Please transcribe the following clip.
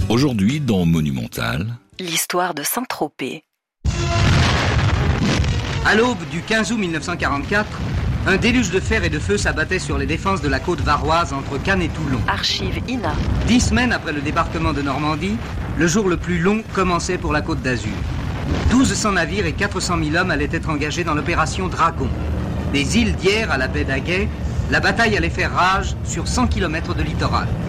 Aujourd'hui, dans Monumental, l'histoire de Saint-Tropez. À l'aube du 15 août 1944, un déluge de fer et de feu s'abattait sur les défenses de la côte varoise entre Cannes et Toulon. Archive INA. 10 semaines après le débarquement de Normandie, le jour le plus long commençait pour la Côte d'Azur. 1200 navires et 400 000 hommes allaient être engagés dans l'opération Dragon. Des îles d'Hyères à la baie d'Aguet, la bataille allait faire rage sur 100 km de littoral.